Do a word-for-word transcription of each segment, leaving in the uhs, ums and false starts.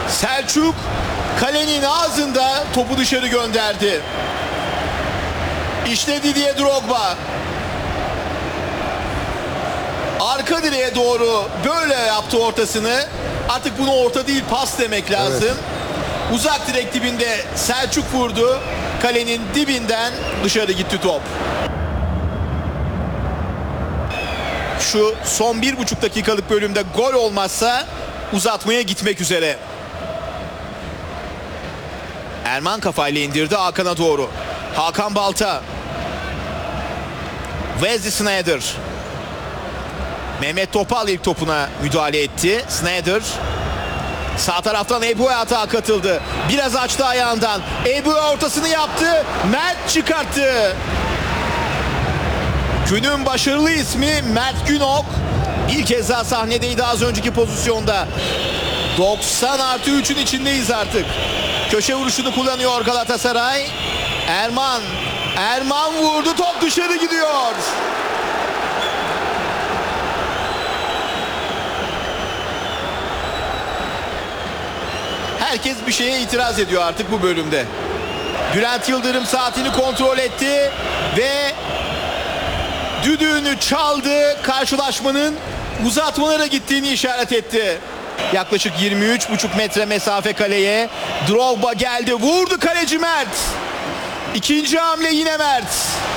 Selçuk kalenin ağzında topu dışarı gönderdi. İşte Didier Drogba. Arka direğe doğru böyle yaptı ortasını. Artık buna orta değil, pas demek lazım. Evet. Uzak direk dibinde Selçuk vurdu. Kalenin dibinden dışarı gitti top. Şu son bir buçuk dakikalık bölümde gol olmazsa uzatmaya gitmek üzere. Erman kafayla indirdi Hakan'a doğru. Hakan Balta. Wesley Sneijder. Mehmet Topal ilk topuna müdahale etti. Sneijder. Sağ taraftan Ebu'ya atağa katıldı. Biraz açtı ayağından. Ebu'ya ortasını yaptı. Mert çıkarttı. Günün başarılı ismi Mert Günok. Bir kez daha sahnedeydi az önceki pozisyonda. doksan artı üçün içindeyiz artık. Köşe vuruşunu kullanıyor Galatasaray. Erman. Erman vurdu. Top dışarı gidiyor. Herkes bir şeye itiraz ediyor artık bu bölümde. Bülent Yıldırım saatini kontrol etti ve düdüğünü çaldı. Karşılaşmanın uzatmalara gittiğini işaret etti. Yaklaşık yirmi üç buçuk metre mesafe kaleye. Drogba geldi. Vurdu kaleci Mert. İkinci hamle yine Mert.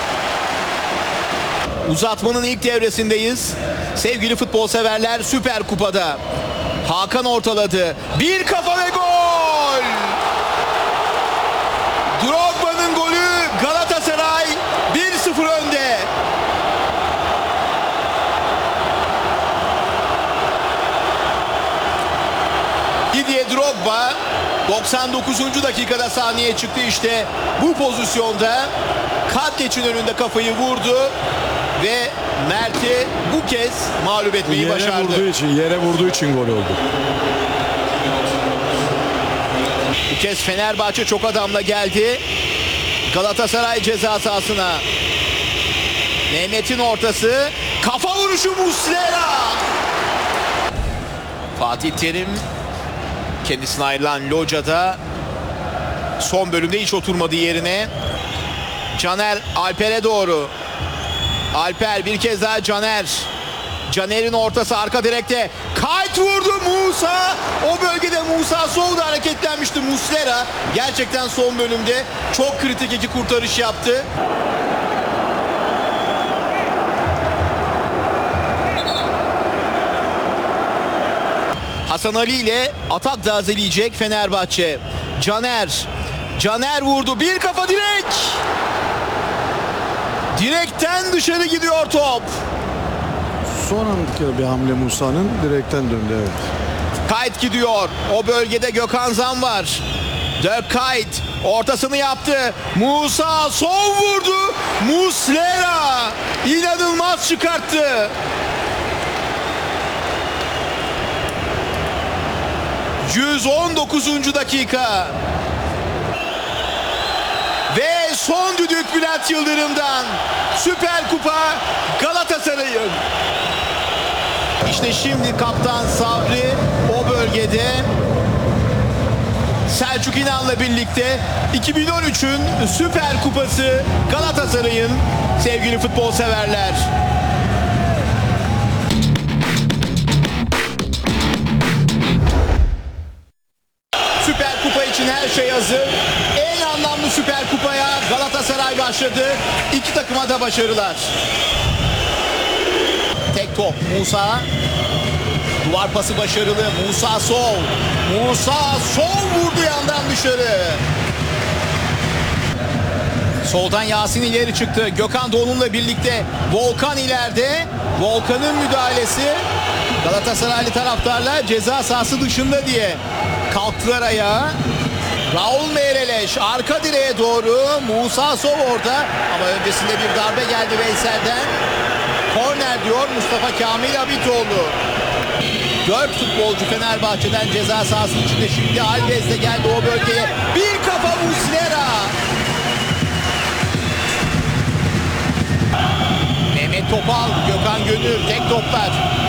Uzatmanın ilk devresindeyiz. Sevgili futbol severler, Süper Kupa'da. Hakan ortaladı. Bir kafa ve gol! Drogba'nın golü, Galatasaray bir sıfır önde. Didier Drogba doksan dokuzuncu dakikada sahneye çıktı işte bu pozisyonda. Katleç'in önünde kafayı vurdu ve Mert'i bu kez mağlup etmeyi yere başardı. Vurduğu için, yere vurduğu için gol oldu. Bu kez Fenerbahçe çok adamla geldi. Galatasaray ceza sahasına. Mehmet'in ortası. Kafa vuruşu Muslera. Fatih Terim kendisine ayrılan locada son bölümde hiç oturmadı yerine. Caner Alper'e doğru. Alper bir kez daha Caner. Caner'in ortası arka direkte. Kayt vurdu Musa. O bölgede Musa Sow hareketlenmişti. Muslera gerçekten son bölümde çok kritik iki kurtarış yaptı. Hasan Ali ile atak tazeleyecek Fenerbahçe. Caner. Caner vurdu. Bir kafa direk. Direkten dışarı gidiyor top. Son andaki bir hamle Musa'nın direkten döndü, evet. Kayt gidiyor. O bölgede Gökhan Zan var. Dirk Kayt ortasını yaptı. Musa Sow vurdu. Muslera inanılmaz çıkarttı. yüz on dokuzuncu dakika. Ve son düdük Bülent Yıldırım'dan. Süper Kupa Galatasaray'ın. İşte şimdi Kaptan Sabri o bölgede. Selçuk İnan'la birlikte iki bin on üçün Süper Kupası Galatasaray'ın, sevgili futbol severler. Süper Kupa için her şey hazır. En anlamlı Süper Kupa'ya Galatasaray başladı. İki takıma da başarılar. Tek top Musa. Duvar pası başarılı. Musa Sow. Musa Sow vurdu yandan dışarı. Soldan Yasin ileri çıktı. Gökhan Doğulu'yla birlikte Volkan ileride. Volkan'ın müdahalesi Galatasaraylı taraftarla ceza sahası dışında diye kalktılar ayağa. Raul Meireles arka direğe doğru. Musa Sow orada ama öncesinde bir darbe geldi Veysel'den. Korner diyor Mustafa Kamil Habitoğlu. Dört futbolcu Fenerbahçe'den ceza sahasının içinde, şimdi Alves de geldi o bölgeye. Bir kafa Muslera. Mehmet Topal, Gökhan Gönül tek toplar.